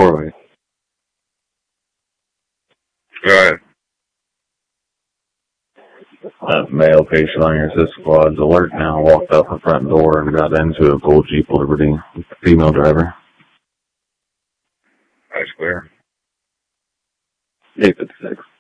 408. Go ahead. Male patient on your assist squad's alert now. Walked out the front door and got into a gold Jeep Liberty. Female driver. That's clear. 856.